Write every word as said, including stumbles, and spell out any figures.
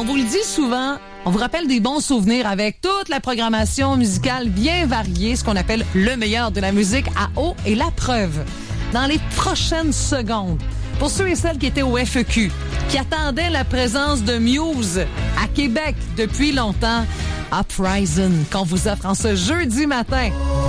on vous le dit souvent, on vous rappelle des bons souvenirs avec toute la programmation musicale bien variée, ce qu'on appelle le meilleur de la musique à eau et la preuve. Dans les prochaines secondes, pour ceux et celles qui étaient au F E Q, qui attendaient la présence de Muse à Québec depuis longtemps, Uprising qu'on vous offre en ce jeudi matin.